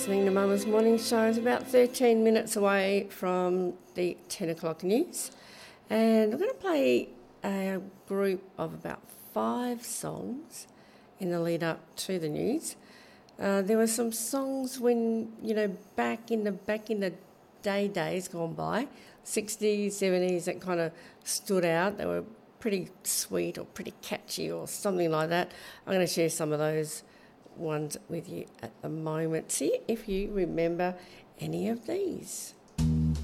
Listening to Mama's Morning Show is about 13 minutes away from the 10 o'clock news, and I'm going to play a group of about 5 songs in the lead up to the news. There were some songs when, back in the days gone by, 60s, 70s, that kind of stood out. They were pretty sweet or pretty catchy or something like that. I'm going to share some of those ones with you at the moment. See if you remember any of these.